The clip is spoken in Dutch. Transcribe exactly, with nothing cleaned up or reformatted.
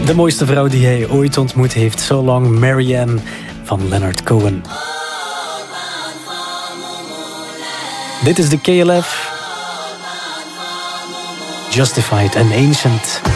De mooiste vrouw die hij ooit ontmoet heeft. So Long Marianne van Leonard Cohen. Dit is de K L F. Justified and Ancient.